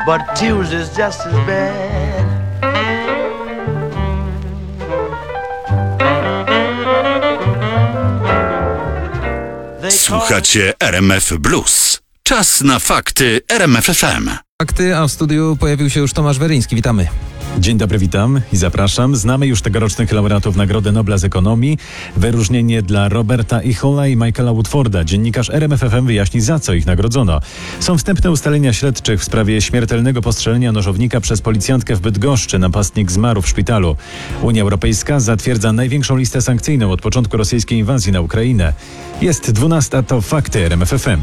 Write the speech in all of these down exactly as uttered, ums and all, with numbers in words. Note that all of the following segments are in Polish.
but Tuesday's just as bad. Słuchacie R M F Blues. Czas na fakty R M F F M. Fakty, a w studiu pojawił się już Tomasz Weryński. Witamy. Dzień dobry, witam i zapraszam. Znamy już tegorocznych laureatów Nagrody Nobla z ekonomii. Wyróżnienie dla Roberta Ihola i Michaela Woodforda. Dziennikarz R M F F M wyjaśni, za co ich nagrodzono. Są wstępne ustalenia śledczych w sprawie śmiertelnego postrzelenia nożownika przez policjantkę w Bydgoszczy. Napastnik zmarł w szpitalu. Unia Europejska zatwierdza największą listę sankcyjną od początku rosyjskiej inwazji na Ukrainę. Jest dwunasta, to fakty R M F F M.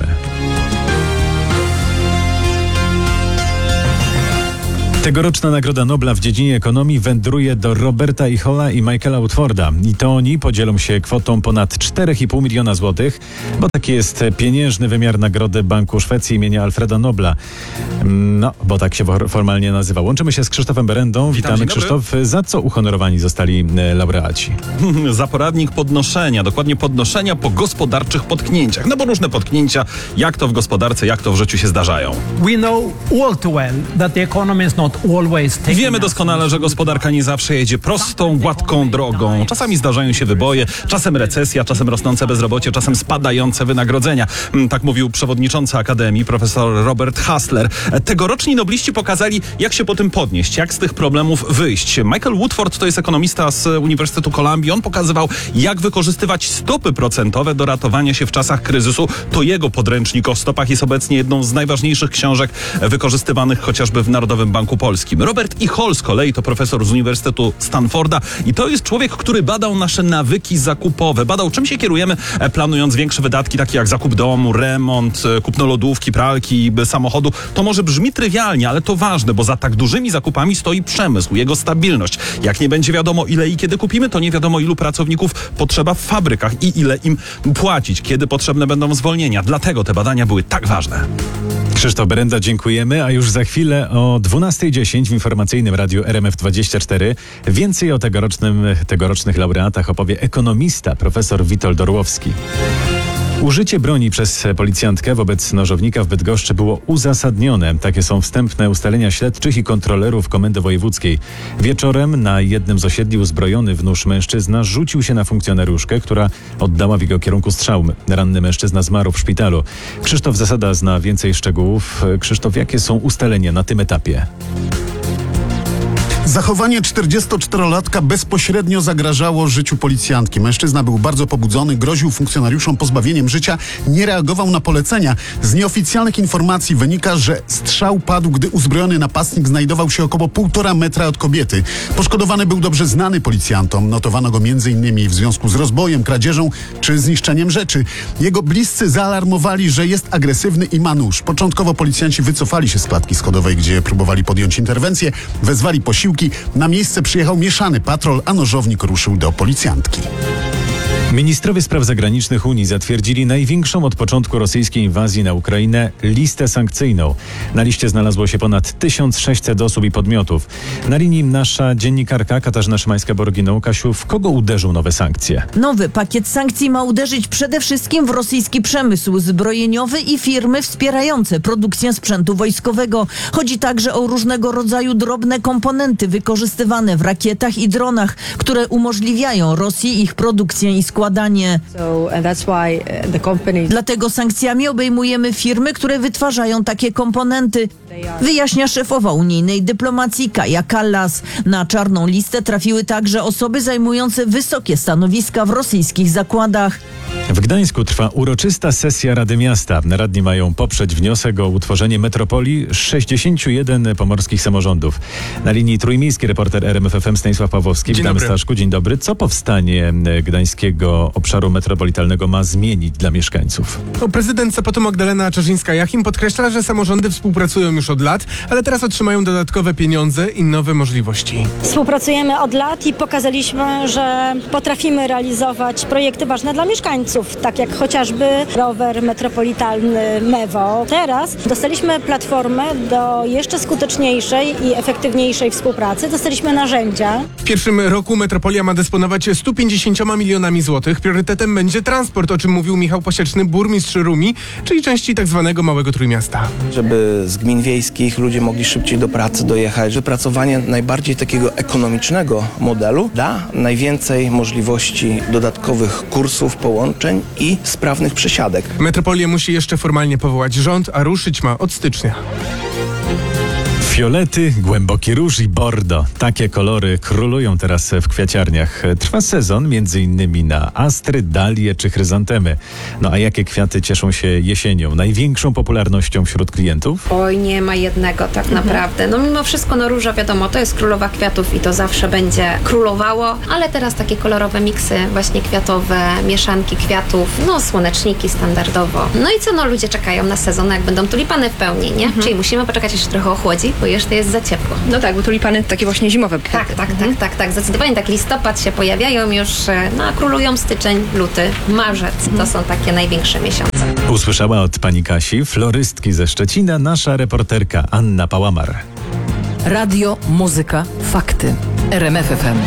Tegoroczna Nagroda Nobla w dziedzinie ekonomii wędruje do Roberta Ihola i Michaela Woodforda. I to oni podzielą się kwotą ponad cztery i pół miliona złotych, bo taki jest pieniężny wymiar nagrody Banku Szwecji imienia Alfreda Nobla. No, bo tak się formalnie nazywa. Łączymy się z Krzysztofem Berendą. Witam, Witamy, Krzysztof. Za co uhonorowani zostali laureaci? Za poradnik podnoszenia, dokładnie podnoszenia po gospodarczych potknięciach. No bo różne potknięcia, jak to w gospodarce, jak to w życiu się zdarzają. We know all too well that the economy is not always taking. Wiemy doskonale, że gospodarka nie zawsze jedzie prostą, gładką drogą. Czasami zdarzają się wyboje, czasem recesja, czasem rosnące bezrobocie, czasem spadające wynagrodzenia. Tak mówił przewodniczący Akademii, profesor Robert Hassler. Tegoroczni nobliści pokazali, jak się po tym podnieść, jak z tych problemów wyjść. Michael Woodford to jest ekonomista z Uniwersytetu Kolumbii. On pokazywał, jak wykorzystywać stopy procentowe do ratowania się w czasach kryzysu. To jego podręcznik o stopach jest obecnie jedną z najważniejszych książek wykorzystywanych chociażby w Narodowym Banku Polskim. Robert Ihol z kolei to profesor z Uniwersytetu Stanforda i to jest człowiek, który badał nasze nawyki zakupowe. Badał, czym się kierujemy, planując większe wydatki, takie jak zakup domu, remont, kupno lodówki, pralki, samochodu. To może brzmi trywialnie, ale to ważne, bo za tak dużymi zakupami stoi przemysł, jego stabilność. Jak nie będzie wiadomo, ile i kiedy kupimy, to nie wiadomo, ilu pracowników potrzeba w fabrykach i ile im płacić, kiedy potrzebne będą zwolnienia. Dlatego te badania były tak ważne. Krzysztof Berenda, dziękujemy, a już za chwilę o dwunasta dziesięć w informacyjnym radiu R M F dwadzieścia cztery więcej o tegorocznym, tegorocznych laureatach opowie ekonomista profesor Witold Orłowski. Użycie broni przez policjantkę wobec nożownika w Bydgoszczy było uzasadnione. Takie są wstępne ustalenia śledczych i kontrolerów Komendy Wojewódzkiej. Wieczorem na jednym z osiedli uzbrojony w nóż mężczyzna rzucił się na funkcjonariuszkę, która oddała w jego kierunku strzał. Ranny mężczyzna zmarł w szpitalu. Krzysztof Zasada zna więcej szczegółów. Krzysztof, jakie są ustalenia na tym etapie? Zachowanie czterdziestoczterolatka bezpośrednio zagrażało życiu policjantki. Mężczyzna był bardzo pobudzony, groził funkcjonariuszom pozbawieniem życia, nie reagował na polecenia. Z nieoficjalnych informacji wynika, że strzał padł, gdy uzbrojony napastnik znajdował się około półtora metra od kobiety. Poszkodowany był dobrze znany policjantom. Notowano go między innymi w związku z rozbojem, kradzieżą czy zniszczeniem rzeczy. Jego bliscy zaalarmowali, że jest agresywny i ma nóż. Początkowo policjanci wycofali się z klatki schodowej, gdzie próbowali podjąć interwencję, wezwali posiłki. Na miejsce przyjechał mieszany patrol, a nożownik ruszył do policjantki. Ministrowie spraw zagranicznych Unii zatwierdzili największą od początku rosyjskiej inwazji na Ukrainę listę sankcyjną. Na liście znalazło się ponad tysiąc sześćset osób i podmiotów. Na linii nasza dziennikarka Katarzyna Szymańska-Borginą. Kasiu, w kogo uderzą nowe sankcje? Nowy pakiet sankcji ma uderzyć przede wszystkim w rosyjski przemysł zbrojeniowy i firmy wspierające produkcję sprzętu wojskowego. Chodzi także o różnego rodzaju drobne komponenty wykorzystywane w rakietach i dronach, które umożliwiają Rosji ich produkcję i składanie. Dlatego sankcjami obejmujemy firmy, które wytwarzają takie komponenty, wyjaśnia szefowa unijnej dyplomacji Kaja Kallas. Na czarną listę trafiły także osoby zajmujące wysokie stanowiska w rosyjskich zakładach. W Gdańsku trwa uroczysta sesja Rady Miasta. Radni mają poprzeć wniosek o utworzenie metropolii sześćdziesięciu jeden pomorskich samorządów. Na linii trójmiejski reporter R M F F M Stanisław Pawłowski. Dzień Witamy, dobry. Staszku. Dzień dobry. Co powstanie Gdańskiego obszaru metropolitalnego ma zmienić dla mieszkańców? Prezydent Sopotu Magdalena Czerzyńska-Jachim podkreśla, że samorządy współpracują już od lat, ale teraz otrzymają dodatkowe pieniądze i nowe możliwości. Współpracujemy od lat i pokazaliśmy, że potrafimy realizować projekty ważne dla mieszkańców. kursów, tak jak chociażby rower metropolitalny Mewo. Teraz dostaliśmy platformę do jeszcze skuteczniejszej i efektywniejszej współpracy. Dostaliśmy narzędzia. W pierwszym roku Metropolia ma dysponować sto pięćdziesięcioma milionami złotych. Priorytetem będzie transport, o czym mówił Michał Pasieczny, burmistrz Rumi, czyli części tak zwanego Małego Trójmiasta. Żeby z gmin wiejskich ludzie mogli szybciej do pracy dojechać. Wypracowanie najbardziej takiego ekonomicznego modelu da najwięcej możliwości dodatkowych kursów, połączeń i sprawnych przesiadek. Metropolia musi jeszcze formalnie powołać rząd, a ruszyć ma od stycznia. Fiolety, głęboki róż i bordo. Takie kolory królują teraz w kwiaciarniach. Trwa sezon między innymi na astry, dalie czy chryzantemy. No a jakie kwiaty cieszą się jesienią? Największą popularnością wśród klientów? Oj, nie ma jednego tak naprawdę. No mimo wszystko, no róża wiadomo, to jest królowa kwiatów i to zawsze będzie królowało, ale teraz takie kolorowe miksy, właśnie kwiatowe, mieszanki kwiatów, no słoneczniki standardowo. No i co, no ludzie czekają na sezon, jak będą tulipany w pełni, nie? Mhm. Czyli musimy poczekać, aż trochę ochłodzi, bo jeszcze jest za ciepło. No tak, bo tulipany takie właśnie zimowe. Tak, tak, tak, tak, tak. Zdecydowanie tak listopad się pojawiają już, no a królują styczeń, luty, marzec. To są takie największe miesiące. Usłyszała od pani Kasi, florystki ze Szczecina, nasza reporterka Anna Pałamar. Radio, muzyka, fakty. R M F F M.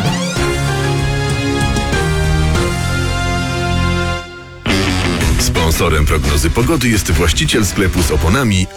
Sponsorem prognozy pogody jest właściciel sklepu z oponami